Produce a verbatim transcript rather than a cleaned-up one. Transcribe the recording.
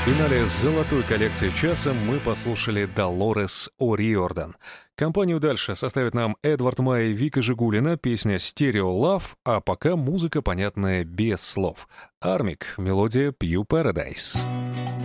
В финале золотой коллекции часа мы послушали Долорес О'Риордан. Компанию дальше составят нам Эдвард Май и Вика Жигулина, песня «Stereo Love», а пока музыка, понятная без слов. Армик, мелодия «Pew Paradise».